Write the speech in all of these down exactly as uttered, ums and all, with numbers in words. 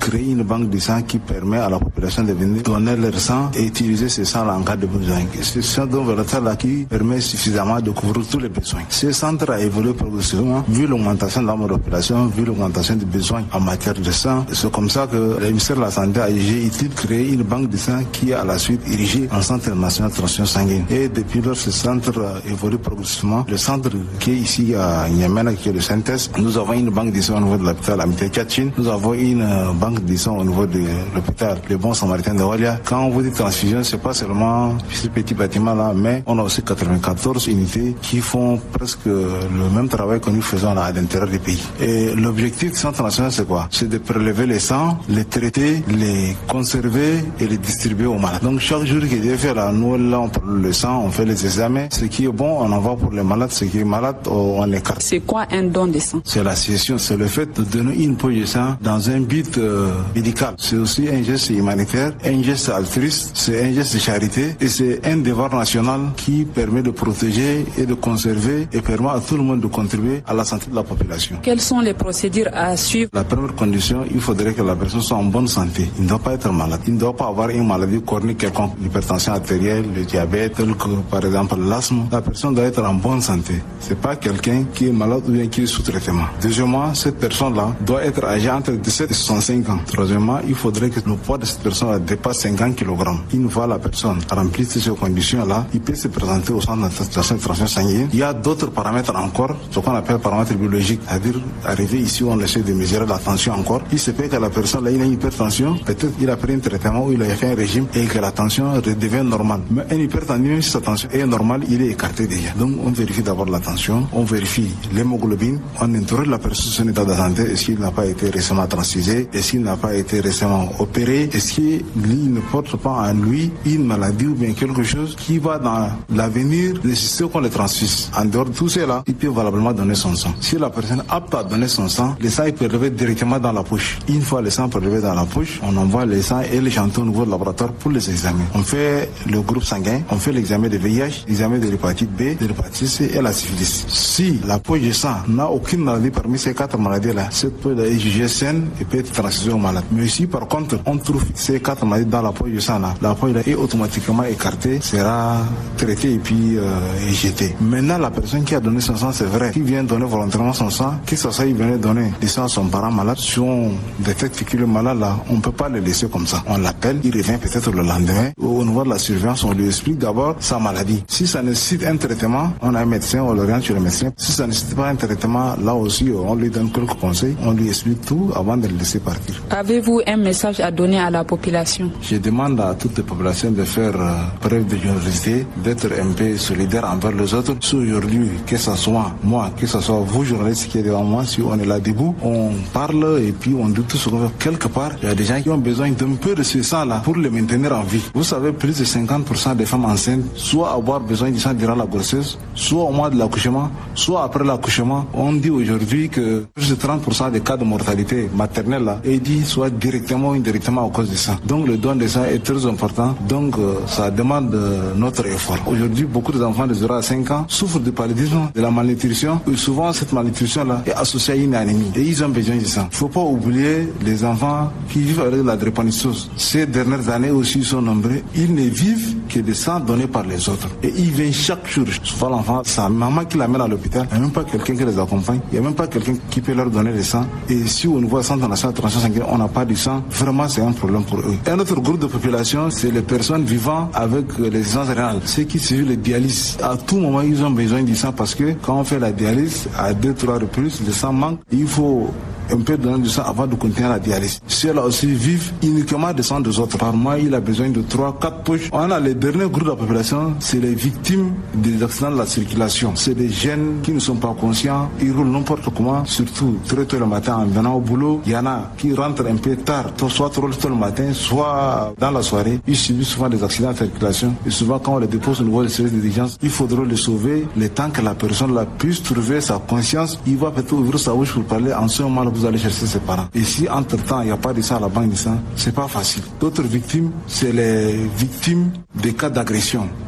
créer une banque de sang qui permet à la population de venir donner leur sang et utiliser ce sang-là en cas de besoin. C'est ce don volontaire-là qui permet suffisamment de couvrir tous les besoins. Ce centre a évolué progressivement vu l'augmentation de la population, vu l'augmentation des besoins en matière de sang. C'est comme ça que le ministère de la Santé a jugé utile de créer une banque de sang qui à la suite érigée en centre national de transfusion sanguine. Et depuis lors, ce centre évolue progressivement. Le centre qui est ici à Niamey, qui est le C N T E S, nous avons une banque de sang au niveau de l'hôpital Amitié Tchatchine. Nous avons une banque de sang au niveau de l'hôpital Le Bon Samaritain de Walia. Quand on vous dit transfusion, c'est pas seulement ce petit bâtiment-là, mais on a aussi quatre-vingt-quatorze unités qui font presque le même travail que nous faisons là à l'intérieur du pays. Et l'objectif du centre national, c'est quoi? C'est de prélever les sangs, les traiter, les conserver et les distribuer aux malades. Donc chaque jour qu'il est fait là, nous là on prend le sang, on fait les examens. Ce qui est bon, on envoie pour les malades. Ce qui est malade, on écarte. C'est quoi un don de sang? C'est l'association, c'est le fait de donner une poche de sang dans un but euh, médical. C'est aussi un geste humanitaire, un geste altruiste, c'est un geste de charité et c'est un devoir national qui permet de protéger et de conserver et permet à tout le monde de contribuer à la santé de la population. Quelles sont les procédures à suivre? La première condition, il faudrait que la personne soit en bonne santé. Il ne doit pas être malade. Il ne doit pas avoir une maladie chronique quelconque, l'hypertension artérielle, le diabète, tel que par exemple l'asthme. La personne doit être en bonne santé. C'est pas quelqu'un qui est malade ou bien qui est sous traitement. Deuxièmement, cette personne-là doit être âgée entre dix-sept et soixante-cinq ans. Troisièmement, il faudrait que le poids de cette personne dépasse cinquante kilogrammes. Une fois la personne remplie de ces conditions-là, il peut se présenter au centre de transfusion sanguine. Il y a d'autres paramètres encore, ce qu'on appelle paramètres biologiques, c'est-à-dire arrivé ici, on essaie de mesurer la tension encore. Il se peut que la personne là, il a une hypertension, peut-être il a pris un traitement ou il a fait un régime et que la tension redevient normale. Mais un hypertendu, même si sa tension est normale, il est écarté déjà. Donc on vérifie d'abord la tension, on vérifie l'hémoglobine, on interroge la personne sur son état de santé, est-ce qu'il n'a pas été récemment transfusé, est-ce qu'il n'a pas été récemment opéré, est-ce qu'il ne porte pas en lui une maladie ou bien quelque chose qui va dans l'avenir nécessiter qu'on le transfuse. En dehors de tout cela, il peut valablement donner son sang. Si la personne est apte à donner son sang, le sang est prélevé directement dans la poche. Une fois le sang prélevé dans la poche, on envoie le sang et l'échantillon au niveau de laboratoire pour les examens. On fait le groupe sanguin, on fait l'examen de V I H, l'examen de l'hépatite B, de l'hépatite C et la syphilis. Si la poche de sang n'a aucune maladie parmi ces quatre maladies-là, cette poche est jugée saine et peut être transfusée au malade. Mais si par contre on trouve ces quatre maladies dans la poche de sang-là, la poche est automatiquement écartée, sera traitée et puis euh, éjetée. Maintenant, la personne qui a donné son sang, c'est vrai, qui vient donner volontairement son sang, que ce soit il venait donner du sang à son parent malade, si on détecte qu'il est malade là, on ne peut pas le laisser comme ça. On l'appelle, il revient peut-être le lendemain. Au niveau de la surveillance, on lui explique d'abord sa maladie. Si ça nécessite un traitement, on a un médecin, on l'oriente chez le médecin. Si ça ne nécessite pas un traitement, là aussi, on lui donne quelques conseils, on lui explique tout avant de le laisser partir. Avez-vous un message à donner à la population? Je demande à toute la population de faire euh, preuve de générosité, d'être un peu solidaire envers les autres. Si aujourd'hui, que ce soit moi, que ce soit vous, journalistes qui êtes devant moi, si on est là debout, on parle et puis on dit tout ce qu'on veut. Quelque part, il y a des gens qui ont besoin d'un peu de ce sang-là pour le maintenir en vie. Vous savez, plus de cinquante pour cent des femmes enceintes, soit avoir besoin du sang durant la grossesse, soit au mois de l'accouchement, soit après l'accouchement. On dit aujourd'hui que plus de trente pour cent des cas de mortalité maternelle là, est dit soit directement ou indirectement à cause de ça. Donc le don de sang est très important. Donc euh, ça demande euh, notre effort. Aujourd'hui, beaucoup d'enfants de zéro à cinq ans souffrent de paludisme, de la malnutrition. Et souvent, cette malnutrition-là est associée à une anémie. Et ils ont besoin de sang. Il ne faut pas oublier les enfants qui vivent avec la drépanocytose. Ces dernières années aussi sont nombreux. Ils ne vivent que de sang donné par les autres. Et ils viennent chaque jour. Souvent, l'enfant, sa maman qui l'amène à l'hôpital. Il n'y a même pas quelqu'un qui les accompagne. Il n'y a même pas quelqu'un qui peut leur donner le sang. Et si au niveau du centre national de transfusion sanguine, on n'a pas du sang, vraiment, c'est un problème pour eux. Un autre groupe de population, c'est les personnes vivant avec les insuffisance rénale. Ceux qui suivent les dialyses, à tout moment, ils ont besoin du sang parce que quand on fait la dialyse, à deux, trois reprises, le sang manque. Il faut un peu donner du sang avant de continuer la dialyse. Ceux-là aussi vivent uniquement de sang des autres. Par mois, il a besoin de trois, quatre poches. On a les derniers groupes de la population, c'est les victimes des accidents de la circulation. C'est des jeunes qui ne sont pas conscients, ils roulent n'importe comment, surtout très tôt le matin en venant au boulot. Il y en a qui rentrent un peu tard, soit trop tôt le matin, soit dans la soirée. Ils subissent souvent des accidents de circulation. Et souvent, quand on les dépose au niveau des services d'urgence, il faudra les sauver le temps que la personne là puisse trouver sa conscience. Il va peut-être ouvrir sa bouche pour parler. En ce moment, vous allez chercher ses parents. Et si entre-temps, il n'y a pas de sang à la banque de sang, c'est pas facile. D'autres victimes, c'est les victimes des cas d'agression.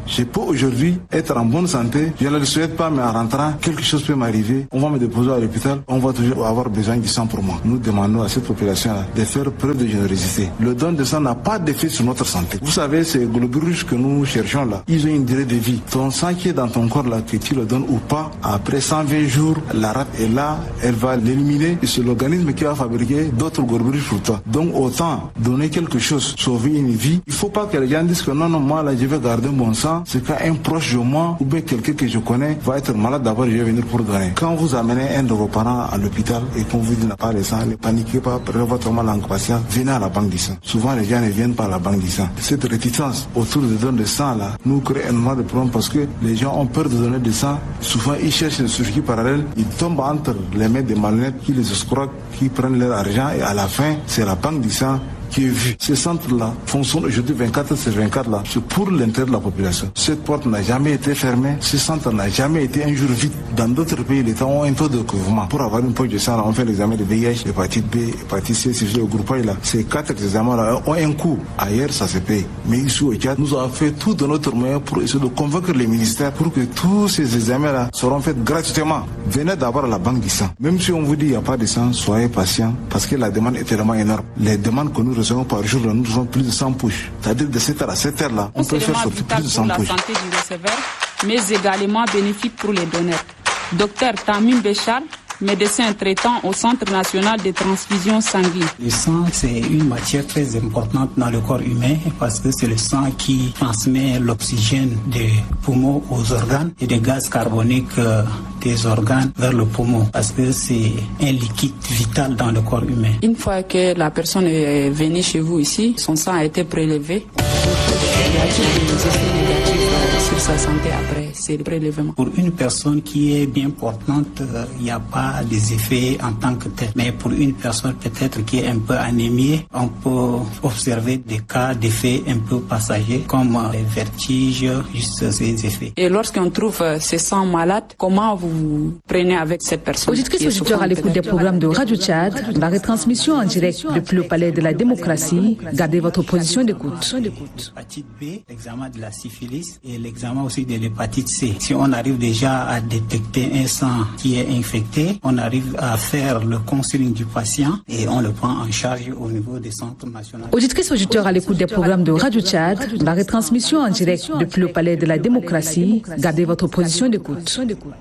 Je peux aujourd'hui être en bonne santé, je ne le souhaite pas, mais en rentrant, quelque chose peut m'arriver. On va me déposer à l'hôpital, on va toujours avoir besoin du sang pour moi. Nous demandons à cette population-là de faire preuve de générosité. Le don de sang n'a pas d'effet sur notre santé. Vous savez, ces globules rouges que nous cherchons là, ils ont une durée de vie. Ton sang qui est dans ton corps là, que tu le donnes ou pas, après cent vingt jours, la rate est là, elle va l'éliminer et c'est l'organisme qui va fabriquer d'autres globules rouges pour toi. Donc autant donner quelque chose, sauver une vie. Il ne faut pas que les gens disent que non, non, moi là je vais garder mon sang, c'est qu'un proche de moi ou bien quelqu'un que je connais va être malade, d'abord je vais venir pour donner. Quand vous amenez un de vos parents à l'hôpital et qu'on vous dit n'a pas de sang, ne paniquez pas, prenez votre mal en patient, venez à la banque du sang. Souvent les gens ne viennent pas à la banque du sang. Cette réticence autour de don de sang là nous crée énormément de problèmes parce que les gens ont peur de donner du sang. Souvent ils cherchent des circuits parallèles, ils tombent entre les mains des malhonnêtes qui les escroquent, qui prennent leur argent et à la fin c'est la banque du sang qui est vue. Ces centres-là fonctionnent aujourd'hui vingt-quatre heures sur vingt-quatre là, c'est pour l'intérêt de la population. Cette porte n'a jamais été fermée, ce centre n'a jamais été un jour vide. Dans d'autres pays, les gens ont un taux de recouvrement. Pour avoir une poche de sang, là, on fait l'examen de V I H, hépatite B, hépatite C, c'est le groupe là. Ces quatre examens-là ont un coût. Ailleurs, ça se paye. Mais ici au Tchad, nous avons fait tout de notre moyen pour essayer de convaincre les ministères pour que tous ces examens-là seront faits gratuitement. Venez d'abord à la banque du sang. Même si on vous dit qu'il n'y a pas de sang, soyez patient parce que la demande est tellement énorme. Les demandes que nous recevons par jour, là, nous avons plus de cent poches. C'est-à-dire de sept heures à sept heures, là, on peut faire sortir plus de cent poches. C'est la santé du receveur, mais également bénéfique pour les donneurs. Docteur Tamim Béchar, médecin traitant au Centre national de transfusion sanguine. Le sang, c'est une matière très importante dans le corps humain parce que c'est le sang qui transmet l'oxygène des poumons aux organes et des gaz carboniques des organes vers le poumon parce que c'est un liquide vital dans le corps humain. Une fois que la personne est venue chez vous ici, son sang a été prélevé. Il y a des effets négatifs sur sa santé après ces prélèvements. Pour une personne qui est bien portante, il n'y a pas des effets en tant que tel. Mais pour une personne peut-être qui est un peu anémiée, on peut observer des cas d'effets un peu passagers comme les vertiges, juste ces effets. Et lorsqu'on trouve ces sangs malades, comment vous prenez avec cette personne? Auditrices, auditeurs à l'écoute des programmes de Radio Tchad, la retransmission en direct depuis le Palais de la Démocratie. Gardez votre position d'écoute. L'hépatite B, l'examen de la syphilis et l'examen aussi de l'hépatite C. Si on arrive déjà à détecter un sang qui est infecté, on arrive à faire le counseling du patient et on le prend en charge au niveau des centres nationaux. Auditrices, auditeurs à l'écoute des programmes de Radio Tchad, la retransmission en direct depuis le Palais de la Démocratie. Gardez votre position d'écoute.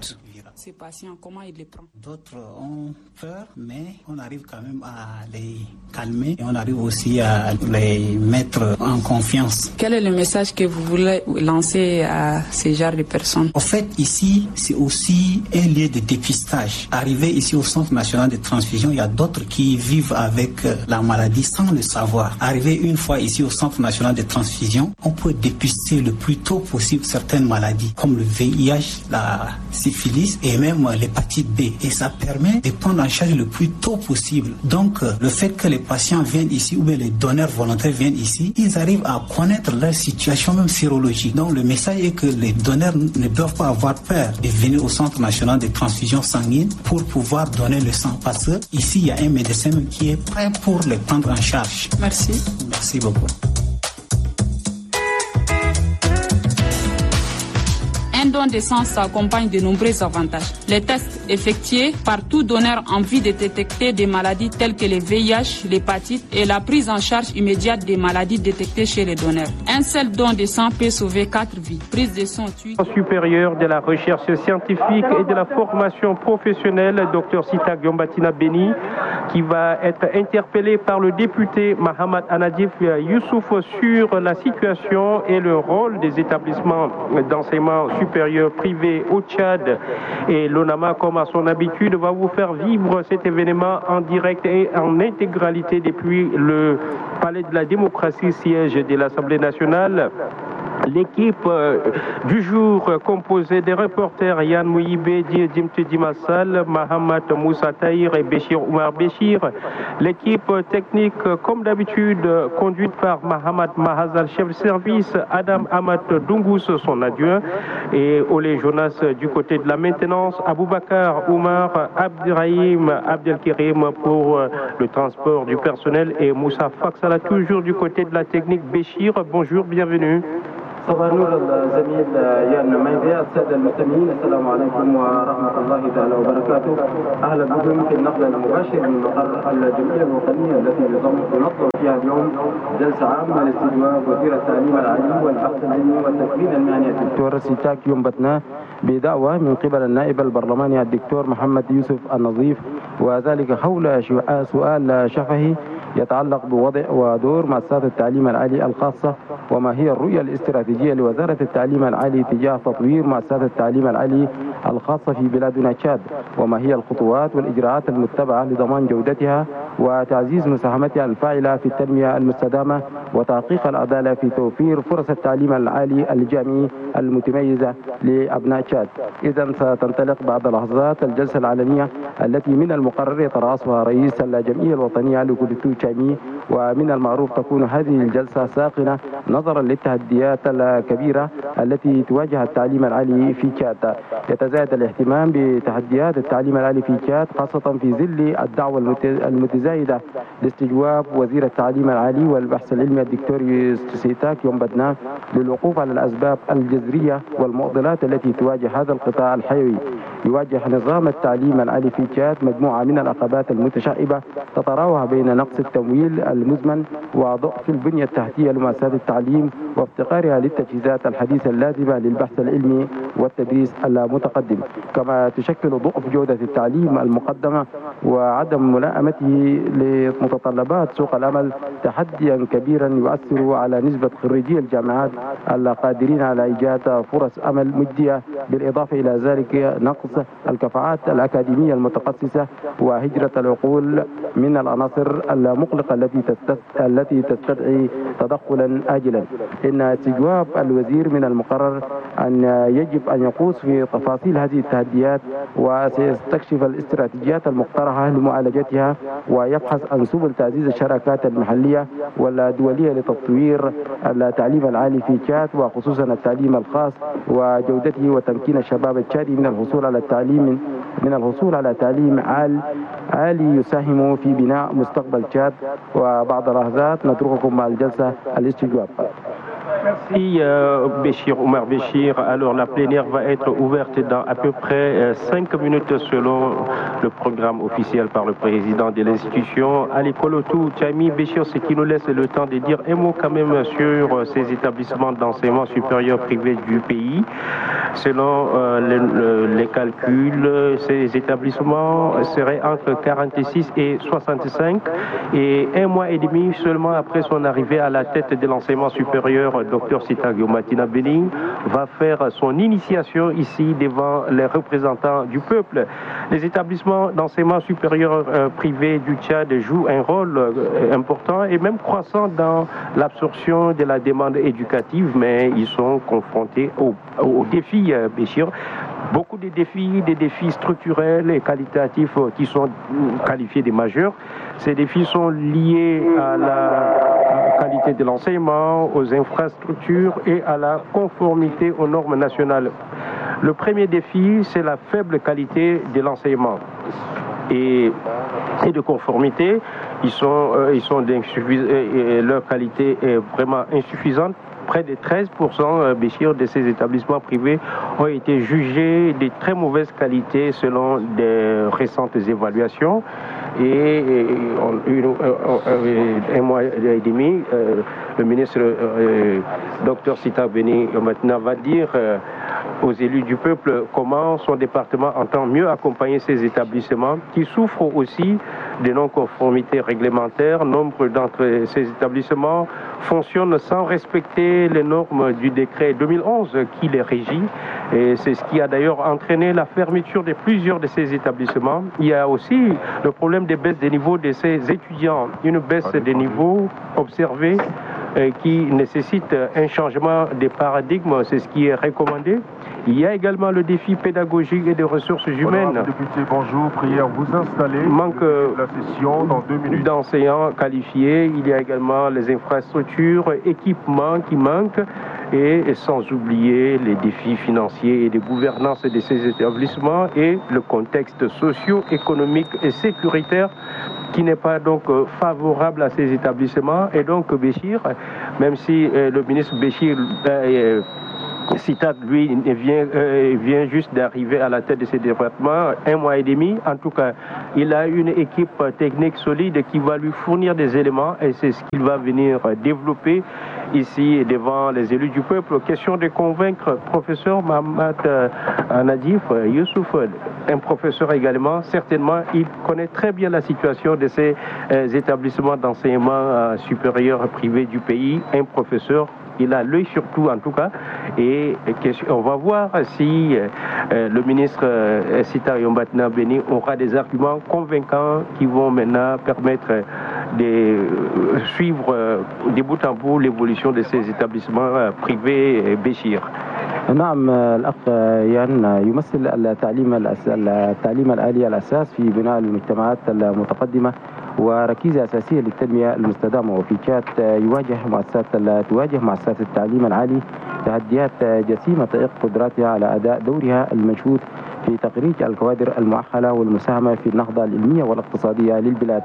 Ces patients, comment ils les prennent? D'autres ont peur, mais on arrive quand même à les calmer et on arrive aussi à les mettre en confiance. Quel est le message que vous voulez lancer à ces genres de personnes? En fait, ici, c'est aussi un lieu de dépistage. Arrivé ici au Centre national de transfusion, il y a d'autres qui vivent avec la maladie sans le savoir. Arrivé une fois ici au Centre national de transfusion, on peut dépister le plus tôt possible certaines maladies, comme le V I H, la syphilis et même l'hépatite B. Et ça permet de prendre en charge le plus tôt possible. Donc, le fait que les patients viennent ici, ou bien les donneurs volontaires viennent ici, ils arrivent à connaître leur situation même sérologique. Donc, le message est que les donneurs ne doivent pas avoir peur de venir au Centre national de transfusion sanguine pour pouvoir donner le sang. Parce que ici, il y a un médecin qui est prêt pour les prendre en charge. Merci. Merci beaucoup. Un don de sang s'accompagne de nombreux avantages. Les tests effectués par tout donneur en vue de détecter des maladies telles que le V I H, l'hépatite et la prise en charge immédiate des maladies détectées chez les donneurs. Un seul don de sang peut sauver quatre vies. Prise de sang tue. Supérieur de la recherche scientifique et de la formation professionnelle, Dr Sita Gyombatina Beni, qui va être interpellé par le député Mahamad Anadif Youssouf sur la situation et le rôle des établissements d'enseignement supérieur privé au Tchad. Et l'ONAMA, comme à son habitude, va vous faire vivre cet événement en direct et en intégralité depuis le Palais de la Démocratie, siège de l'Assemblée nationale. L'équipe euh, du jour euh, composée des reporters Yann Mouyibé, Djimti Dimassal, Mahamat Moussa Tahir et Béchir Oumar Béchir. L'équipe euh, technique, euh, comme d'habitude, euh, conduite par Mahamad Mahazal, chef de service, Adam Amat Dungous, son adjoint, et Olé Jonas euh, du côté de la maintenance, Aboubakar Oumar, Abdirahim Abdelkirim pour euh, le transport du personnel et Moussa Faksala toujours du côté de la technique. Béchir, bonjour, bienvenue. صباح النور الزميل يان ميديا. السادة المستمعين السلام عليكم ورحمة الله تعالى وبركاته. أهلا بكم في النقل المباشر من مقر الجمعية الوطنية التي تنظم فيها اليوم جلسة عامة لاستجواب وزير التعليم العالي والبحث العلمي والتكوين المهني الدكتور سيتاك يومبتنا بدعوة من قبل النائب البرلماني الدكتور محمد يوسف النظيف، وذلك حول سؤال شفهي يتعلق بوضع ودور مؤسسات التعليم العالي الخاصة، وما هي الرؤية الاستراتيجية لوزارة التعليم العالي تجاه تطوير مؤسسات التعليم العالي الخاصة في بلادنا تشاد، وما هي الخطوات والإجراءات المتبعة لضمان جودتها وتعزيز مساهمتها الفاعلة في التنمية المستدامة وتحقيق العدالة في توفير فرص التعليم العالي الجامعي المتميزة لأبناء تشاد. إذا ستنطلق بعد لحظات الجلسة العلنية التي من المقرر يترأسها رئيس الجمعية الوطنية لكودتو تشامي، ومن المعروف تكون هذه الجلسة ساخنة نظرا للتحديات الكبيرة التي تواجه التعليم العالي في تشاد. يتزايد الاهتمام بتحديات التعليم العالي في تشاد خاصة في ظل الدعوة المتزايدة لاستجواب وزير التعليم العالي والبحث العلمي الدكتور سيتاك يومبتنا للوقوف على الأسباب الجذرية والمعضلات التي تواجه هذا القطاع الحيوي. يواجه نظام التعليم العالي في تشاد مجموعة من العقبات المتشعبة تتراوح بين نقص التمويل المزمن وضعف البنية التحتية لمؤسسات التعليم وافتقارها للتجهيزات الحديثة اللازمة للبحث العلمي والتدريس المتقدم، كما تشكل ضعف جودة التعليم المقدمة وعدم ملائمته لمتطلبات سوق العمل تحديا كبيرا يؤثر على نسبة خريجي الجامعات القادرين على إيجاد فرص عمل مجدية، بالإضافة إلى ذلك نقص الكفاءات الأكاديمية المتخصصة وهجرة العقول من العناصر المقلقة التي التي تستدعي تدخلا آجلا. إن استجواب الوزير من المقرر أن يجب أن يقوس في تفاصيل هذه التحديات وسيستكشف الاستراتيجيات المقترحة لمعالجتها ويبحث عن سبل تعزيز الشراكات المحلية والدولية لتطوير التعليم العالي في تشاد وخصوصا التعليم الخاص وجودته وتمكين الشباب التشادي من الحصول على التعليم من الحصول على تعليم عال عالي يساهم في بناء مستقبل تشاد. وبعد لحظات نترككم مع الجلسة الاستجواب. Merci euh, Béchir, Omar Béchir. Alors la plénière va être ouverte dans à peu près cinq minutes selon le programme officiel par le président de l'institution. Ali Kolotou, Tchami Béchir, ce qui nous laisse le temps de dire un mot quand même sur ces établissements d'enseignement supérieur privés du pays. Selon euh, les, le, les calculs, ces établissements seraient entre quarante-six et soixante-cinq, et un mois et demi seulement après son arrivée à la tête de l'enseignement supérieur, Dr Sitak Yombatina Beni va faire son initiation ici devant les représentants du peuple. Les établissements d'enseignement supérieur euh, privés du Tchad jouent un rôle euh, important et même croissant dans l'absorption de la demande éducative, mais ils sont confrontés aux, aux défis, euh, Béchir. Beaucoup de défis, des défis structurels et qualitatifs euh, qui sont qualifiés de majeurs. Ces défis sont liés à la qualité de l'enseignement, aux infrastructures et à la conformité aux normes nationales. Le premier défi, c'est la faible qualité de l'enseignement et, et de conformité. Ils sont, euh, ils sont et leur qualité est vraiment insuffisante. Près de treize pour cent Béchir de ces établissements privés ont été jugés de très mauvaise qualité selon des récentes évaluations. Et, et on, une, un mois et demi, euh, le ministre euh, Dr Sitak Beni maintenant va dire euh, aux élus du peuple comment son département entend mieux accompagner ces établissements qui souffrent aussi de non-conformité réglementaire. Nombre d'entre ces établissements fonctionnent sans respecter les normes du décret deux mille onze qui les régit, et c'est ce qui a d'ailleurs entraîné la fermeture de plusieurs de ces établissements. Il y a aussi le problème des baisses des niveaux de ces étudiants, une baisse des niveaux observée euh, qui nécessite un changement de paradigme, c'est ce qui est recommandé. Il y a également le défi pédagogique et de ressources humaines. Honorable député, bonjour, prière vous installer. Manque la session dans deux minutes. D'enseignants qualifiés. Il y a également les infrastructures, équipements qui manquent, et sans oublier les défis financiers et de gouvernance de ces établissements et le contexte socio-économique et sécuritaire qui n'est pas donc euh, favorable à ces établissements. Et donc Béchir, même si euh, le ministre Béchir euh, Sitak, lui, vient, euh, vient juste d'arriver à la tête de ce département, un mois et demi. En tout cas, il a une équipe technique solide qui va lui fournir des éléments et c'est ce qu'il va venir développer ici devant les élus du peuple. Question de convaincre professeur Mohamed Anadif Youssouf, un professeur également. Certainement, il connaît très bien la situation de ces euh, établissements d'enseignement euh, supérieur privé du pays. Un professeur, il a l'œil sur tout en tout cas, et on va voir si euh, le ministre euh, Sitak Yombatina Beni aura des arguments convaincants qui vont maintenant permettre de euh, suivre euh, de bout en bout l'évolution de ces établissements euh, privés Béchir. نعم الأخ يان يمثل التعليم التعليم الآلي الأساس في بناء المجتمعات المتقدمة وركيزة أساسية للتنمية المستدامة، وفي تشاد يواجه مؤسسات تواجه مؤسسات التعليم العالي تحديات جسيمة تضيق قدراتها على أداء دورها المشهود في تخريج الكوادر المؤهلة والمساهمة في النهضة العلمية والاقتصادية للبلاد.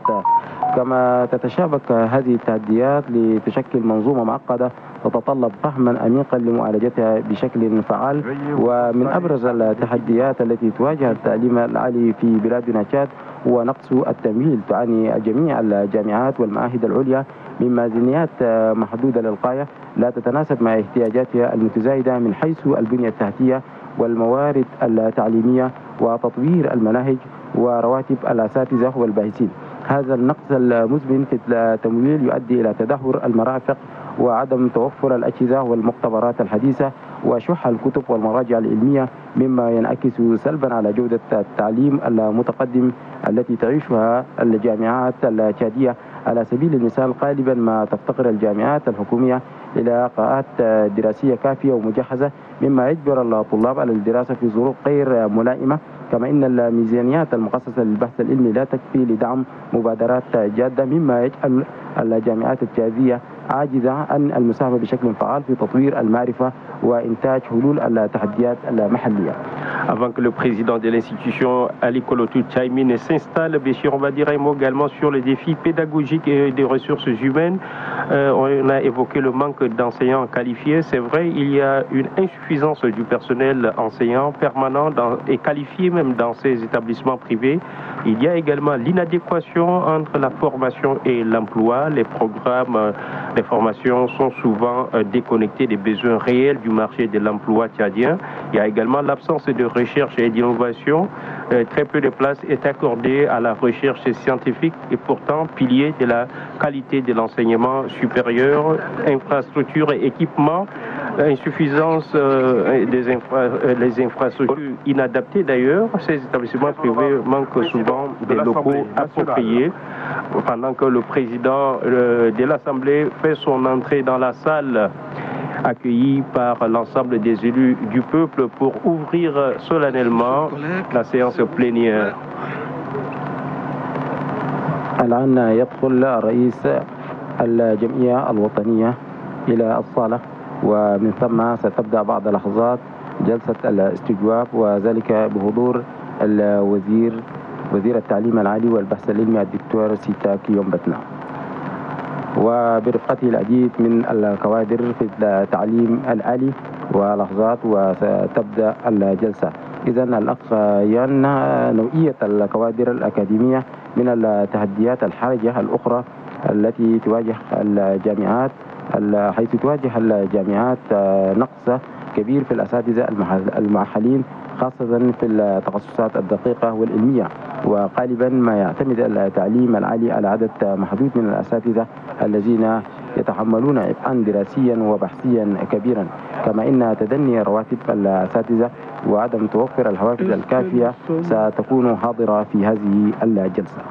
كما تتشابك هذه التحديات لتشكل منظومة معقدة تتطلب فهما عميقا لمعالجتها بشكل فعال. ومن أبرز التحديات التي تواجه التعليم العالي في بلادنا تشاد هو نقص التمويل. تعاني جميع الجامعات والمعاهد العليا من ميزانيات محدودة للغاية لا تتناسب مع احتياجاتها المتزايدة من حيث البنية التحتية والموارد التعليمية وتطوير المناهج ورواتب الأساتذة والباحثين. هذا النقص المزمن في التمويل يؤدي إلى تدهور المرافق وعدم توفر الأجهزة والمختبرات الحديثة وشح الكتب والمراجع العلمية، مما ينعكس سلبا على جودة التعليم المتقدم التي تعيشها الجامعات التشادية. على سبيل المثال، غالبا ما تفتقر الجامعات الحكومية إلى قاعات دراسية كافية ومجهزة، مما يجبر الطلاب على الدراسة في ظروف غير ملائمة. كما إن الميزانيات المخصصة للبحث العلمي لا تكفي لدعم مبادرات جادة، مما يجعل الجامعات التشادية عاجزة عن المساهمة بشكل فعال في تطوير المعرفة وإنتاج حلول التحديات المحلية. Avant que le président de l'institution, Ali Kolotou Tchaïmi, ne s'installe, Béchir, on va dire un mot également sur les défis pédagogiques et des ressources humaines. Euh, on a évoqué le manque d'enseignants qualifiés. C'est vrai, il y a une insuffisance du personnel enseignant permanent dans, et qualifié même dans ces établissements privés. Il y a également l'inadéquation entre la formation et l'emploi. Les programmes, les formations sont souvent déconnectés des besoins réels du marché de l'emploi tchadien. Il y a également l'absence de recherche et d'innovation. Euh, très peu de place est accordée à la recherche scientifique et pourtant pilier de la qualité de l'enseignement supérieur, infrastructures et équipements, insuffisance euh, des infra euh, les infrastructures inadaptées d'ailleurs. Ces établissements privés manquent souvent des locaux appropriés. Pendant que le président euh, de l'Assemblée fait son entrée dans la salle accueilli par l'ensemble des élus du peuple pour ouvrir solennellement la séance plénière. الآن يدخل رئيس الجمعية الوطنية إلى الصالة، ومن ثم ستبدأ بعد لحظات جلسة الاستجواب، وذلك بحضور الوزير وزير التعليم العالي والبحث العلمي الدكتور سيتاك يومبتنا وبرفقته العديد من الكوادر في التعليم العالي، ولحظات وستبدأ الجلسة. إذا الأخ يان، نوعية الكوادر الأكاديمية من التحديات الحرجة الأخرى التي تواجه الجامعات، حيث تواجه الجامعات نقص كبير في الأساتذة المؤهلين خاصة في التخصصات الدقيقة والعلمية، وغالبا ما يعتمد التعليم العالي على عدد محدود من الأساتذة الذين يتحملون عبئا دراسيا وبحثيا كبيرا. كما إن تدني رواتب الأساتذة وعدم توفر الحوافز الكافية ستكون حاضرة في هذه الجلسة.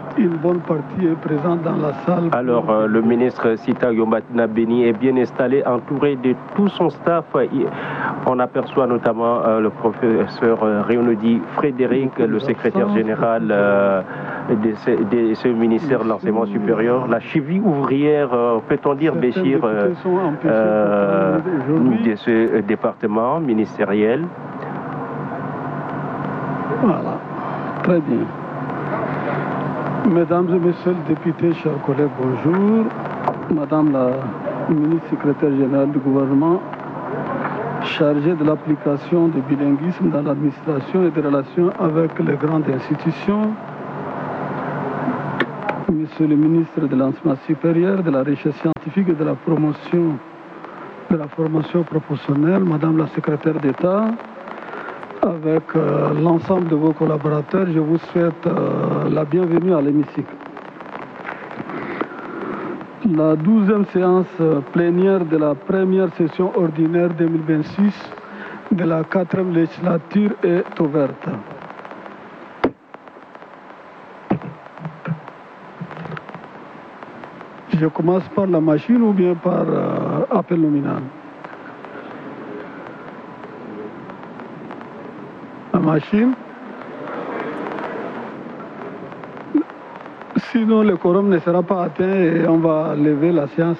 Alors, euh, le ministre Sitak Yombatina Beni est bien installé, entouré de tout son staff. On aperçoit notamment euh, le professeur euh, Réonodi Frédéric, le secrétaire général euh, de, ce, de ce ministère de l'enseignement supérieur, la cheville ouvrière, euh, peut-on dire, Béchir, euh, euh, de ce département ministériel. Voilà, très bien. Mesdames et messieurs les députés, chers collègues, bonjour. Madame la ministre secrétaire générale du gouvernement, chargée de l'application du bilinguisme dans l'administration et des relations avec les grandes institutions, Monsieur le ministre de l'enseignement supérieur, de la recherche scientifique et de la promotion de la formation professionnelle, Madame la secrétaire d'État, avec euh, l'ensemble de vos collaborateurs, je vous souhaite euh, la bienvenue à l'hémicycle. La douzième séance plénière de la première session ordinaire deux mille vingt-six de la quatrième législature est ouverte. Je commence par la machine ou bien par euh, appel nominal? La machine. Sinon, le quorum ne sera pas atteint et on va lever la séance.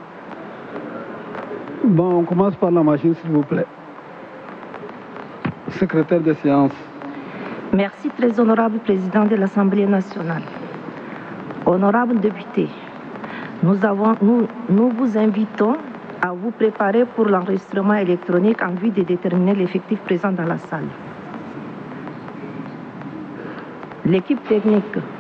Bon, on commence par la machine, s'il vous plaît. Secrétaire de séance. Merci, très honorable président de l'Assemblée nationale. Honorables députés, nous, avons, nous, nous vous invitons à vous préparer pour l'enregistrement électronique en vue de déterminer l'effectif présent dans la salle. L'équipe technique